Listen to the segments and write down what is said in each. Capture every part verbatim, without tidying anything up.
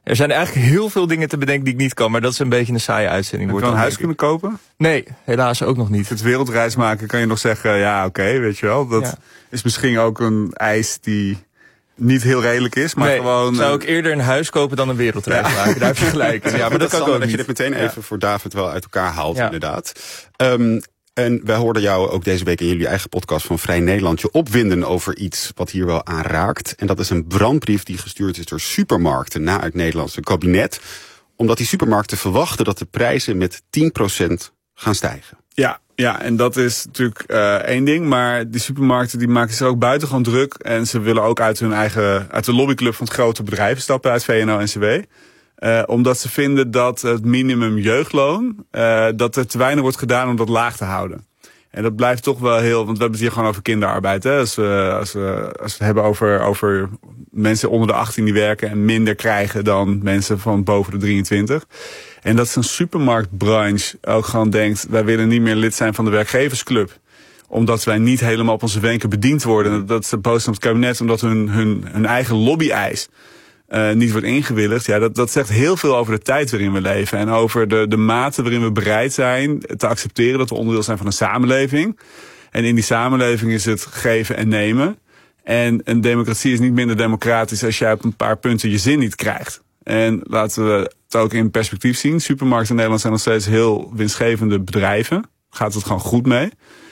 Er zijn eigenlijk heel veel dingen te bedenken die ik niet kan. Maar dat is een beetje een saaie uitzending. Heb je wel een huis kunnen kopen? Nee, helaas ook nog niet. Het wereldreis maken kan je nog zeggen, ja oké, okay, weet je wel. Dat ja. is misschien ook een eis die niet heel redelijk is. Maar nee, gewoon, zou ik eerder een huis kopen dan een wereldreis ja. maken. Daar heb je gelijk. Ja, maar dat, dat kan ook dat je dit meteen even ja. voor David wel uit elkaar haalt, ja. inderdaad. Um, En wij hoorden jou ook deze week in jullie eigen podcast van Vrij Nederland je opwinden over iets wat hier wel aanraakt. En dat is een brandbrief die gestuurd is door supermarkten naar het Nederlandse kabinet. Omdat die supermarkten verwachten dat de prijzen met tien procent gaan stijgen. Ja, ja, en dat is natuurlijk uh, één ding. Maar die supermarkten die maken zich ook buitengewoon druk. En ze willen ook uit hun eigen, uit de lobbyclub van het grote bedrijven stappen, uit V N O N C W. Uh, omdat ze vinden dat het minimum jeugdloon, uh, dat er te weinig wordt gedaan om dat laag te houden. En dat blijft toch wel heel, want we hebben het hier gewoon over kinderarbeid. Hè? Als, we, als, we, als we het hebben over, over mensen onder de achttien die werken en minder krijgen dan mensen van boven de drieëntwintig. En dat is een supermarktbranche ook gewoon denkt, wij willen niet meer lid zijn van de werkgeversclub. Omdat wij niet helemaal op onze wenken bediend worden. Dat is de boodschap van het kabinet, omdat hun, hun, hun eigen lobby-eis Uh, niet wordt ingewilligd. Ja, dat, dat zegt heel veel over de tijd waarin we leven. En over de, de mate waarin we bereid zijn te accepteren dat we onderdeel zijn van een samenleving. En in die samenleving is het geven en nemen. En een democratie is niet minder democratisch als jij op een paar punten je zin niet krijgt. En laten we het ook in perspectief zien. Supermarkten in Nederland zijn nog steeds heel winstgevende bedrijven. Gaat het gewoon goed mee.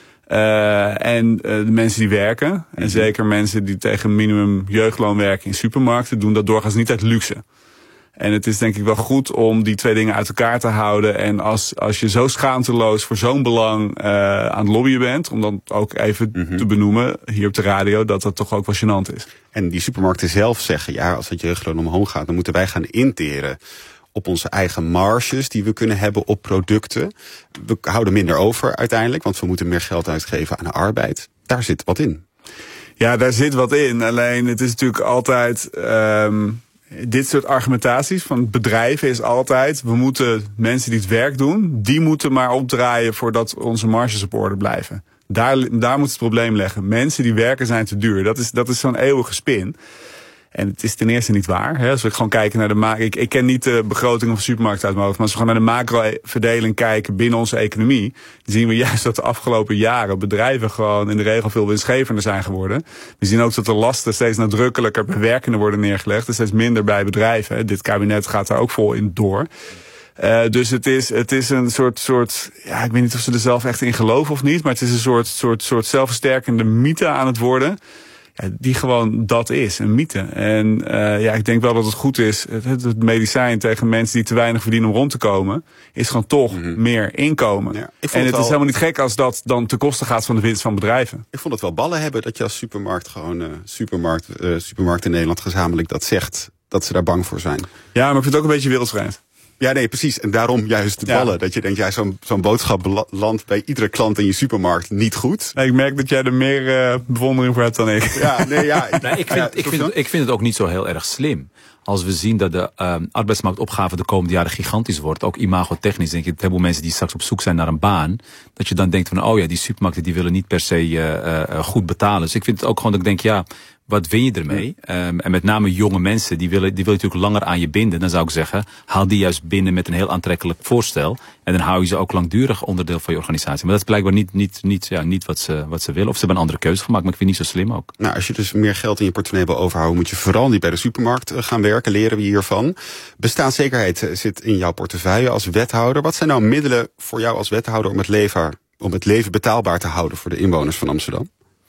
Uh, en uh, de mensen die werken, en mm-hmm. zeker mensen die tegen minimum jeugdloon werken in supermarkten, doen dat doorgaans niet uit luxe. En het is denk ik wel goed om die twee dingen uit elkaar te houden. En als, als je zo schaamteloos voor zo'n belang uh, aan het lobbyen bent, om dan ook even mm-hmm. te benoemen hier op de radio, dat dat toch ook wel gênant is. En die supermarkten zelf zeggen, ja, als het jeugdloon omhoog gaat, dan moeten wij gaan interen op onze eigen marges die we kunnen hebben op producten. We houden minder over uiteindelijk, want we moeten meer geld uitgeven aan de arbeid. Daar zit wat in. Ja, daar zit wat in. Alleen het is natuurlijk altijd Um, dit soort argumentaties van bedrijven is altijd, we moeten mensen die het werk doen, die moeten maar opdraaien voordat onze marges op orde blijven. Daar, daar moet het probleem liggen. Mensen die werken zijn te duur. Dat is, dat is zo'n eeuwige spin. En het is ten eerste niet waar. Hè. Als we gewoon kijken naar de ma- ik, ik ken niet de begrotingen van supermarkten uit mijn hoofd, maar als we gewoon naar de macro-verdeling kijken binnen onze economie, dan zien we juist dat de afgelopen jaren bedrijven gewoon in de regel veel winstgevender zijn geworden. We zien ook dat de lasten steeds nadrukkelijker bij werkenden worden neergelegd. Er steeds minder bij bedrijven. Hè. Dit kabinet gaat daar ook vol in door. Uh, dus het is, het is een soort, soort, ja, ik weet niet of ze er zelf echt in geloven of niet, maar het is een soort, soort, soort zelfversterkende mythe aan het worden. Ja, die gewoon dat is, een mythe. En uh, ja, ik denk wel dat het goed is. Het, het medicijn tegen mensen die te weinig verdienen om rond te komen, is gewoon toch mm-hmm. meer inkomen. Ja, en het, het wel is helemaal niet gek als dat dan ten koste gaat van de winst van bedrijven. Ik vond het wel ballen hebben dat je als supermarkt gewoon uh, supermarkt, uh, supermarkt in Nederland gezamenlijk dat zegt, dat ze daar bang voor zijn. Ja, maar ik vind het ook een beetje wereldvreemd. Ja, nee, precies. En daarom juist de ballen. Ja. Dat je denkt, ja, zo'n, zo'n boodschap landt bij iedere klant in je supermarkt niet goed. Nee, ik merk dat jij er meer uh, bewondering voor hebt dan ik. Ja, nee, ja. Ik, nee, ik, vind, ja, ik, vind het, ik vind het ook niet zo heel erg slim. Als we zien dat de uh, arbeidsmarktopgave de komende jaren gigantisch wordt, ook imagotechnisch, denk ik, het hebben mensen die straks op zoek zijn naar een baan, dat je dan denkt van, oh ja, die supermarkten die willen niet per se uh, uh, goed betalen. Dus ik vind het ook gewoon dat ik denk, ja, wat win je ermee? Um, en met name jonge mensen, die willen, die willen natuurlijk langer aan je binden. Dan zou ik zeggen, haal die juist binnen met een heel aantrekkelijk voorstel. En dan hou je ze ook langdurig onderdeel van je organisatie. Maar dat is blijkbaar niet, niet, niet, ja, niet wat, ze, wat ze willen. Of ze hebben een andere keuze gemaakt, maar ik vind het niet zo slim ook. Nou, als je dus meer geld in je portemonnee wil overhouden, moet je vooral niet bij de supermarkt gaan werken. Leren we hiervan. Bestaanszekerheid zit in jouw portefeuille als wethouder. Wat zijn nou middelen voor jou als wethouder om het leven, om het leven betaalbaar te houden voor de inwoners van Amsterdam?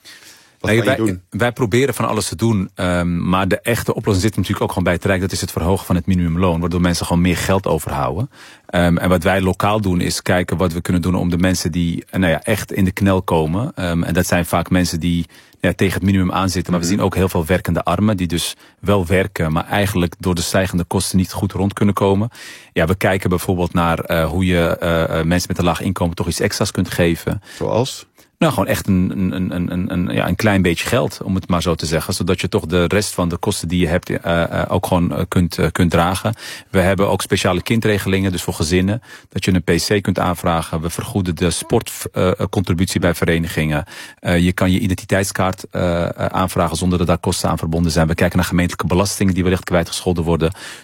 Nee, wij, wij proberen van alles te doen, um, maar de echte oplossing zit natuurlijk ook gewoon bij het Rijk. Dat is het verhogen van het minimumloon, waardoor mensen gewoon meer geld overhouden. Um, en wat wij lokaal doen is kijken wat we kunnen doen om de mensen die nou ja, echt in de knel komen. Um, en dat zijn vaak mensen die ja, tegen het minimum aanzitten. Maar we zien ook heel veel werkende armen die dus wel werken, maar eigenlijk door de stijgende kosten niet goed rond kunnen komen. Ja, we kijken bijvoorbeeld naar uh, hoe je uh, mensen met een laag inkomen toch iets extra's kunt geven. Zoals? Nou, gewoon echt een, een, een, een, een, ja, een klein beetje geld, om het maar zo te zeggen. Zodat je toch de rest van de kosten die je hebt uh, uh, ook gewoon uh, kunt, uh, kunt dragen. We hebben ook speciale kindregelingen, dus voor gezinnen. Dat je een pc kunt aanvragen. We vergoeden de sportcontributie uh, bij verenigingen. Uh, je kan je identiteitskaart uh, uh, aanvragen zonder dat daar kosten aan verbonden zijn. We kijken naar gemeentelijke belastingen die wellicht kwijtgescholden worden.